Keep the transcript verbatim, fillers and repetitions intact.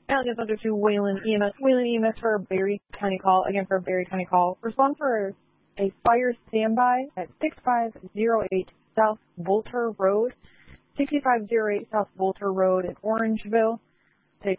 Now gets under to Wayland E M S. Wayland E M S for a Berry County call. Again, for a Berry County call. Respond for a fire standby at six five zero eight South Bolter Road. sixty-five oh eight South Bolter Road in Orangeville.